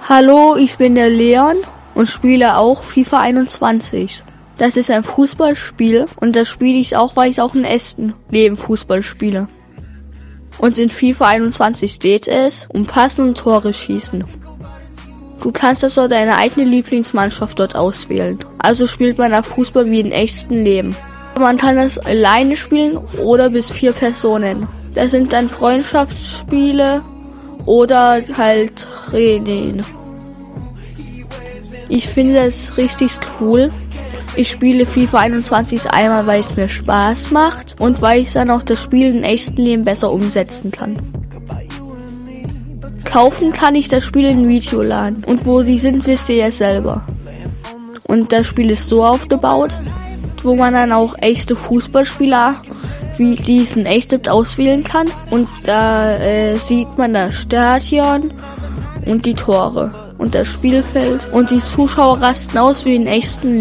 Hallo, ich bin der Leon und spiele auch FIFA 21. Das ist ein Fußballspiel und das spiele ich auch, weil ich auch im echten Leben Fußball spiele. Und in FIFA 21 steht es, passen und Tore schießen. Du kannst also deine eigene Lieblingsmannschaft dort auswählen. Also spielt man da Fußball wie im echten Leben. Man kann das alleine spielen oder bis 4 Personen. Das sind dann Freundschaftsspiele oder halt Training. Ich finde das richtig cool. Ich spiele FIFA 21 einmal, weil es mir Spaß macht und weil ich dann auch das Spiel im echten Leben besser umsetzen kann. Kaufen kann ich das Spiel in Videoladen und wo sie sind, wisst ihr ja selber. Und das Spiel ist so aufgebaut, wo man dann auch echte Fußballspieler wie diesen echt auswählen kann und da sieht man das Stadion und die Tore und das Spielfeld und die Zuschauer rasten aus wie in echten Leben.